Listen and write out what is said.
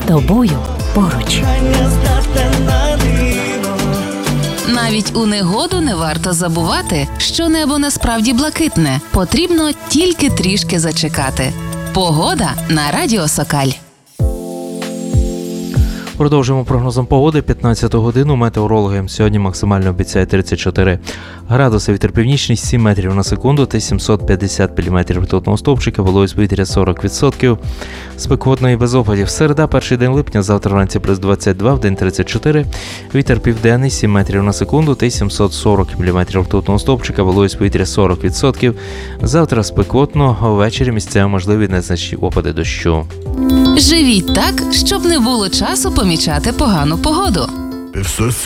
тобою поруч. Навіть у негоду не варто забувати, що небо насправді блакитне. Потрібно тільки трішки зачекати. Погода на Радіо Сокаль. Продовжуємо прогнозом погоди. 15 годину метеорологи сьогодні максимально обіцяють 34 градуси, вітер північний 7 метрів на секунду та 750 міліметрів ртутного стовпчика, вологість повітря 40%. Спекотно і без опадів. Середа, перший день липня, завтра вранці плюс 22, вдень 34. Вітер південний 7 метрів на секунду та 740 міліметрів ртутного стовпчика, вологість повітря 40%. Завтра спекотно, ввечері місцями можливі незначні опади дощу. Живіть так, щоб не було часу помічати погану погоду. If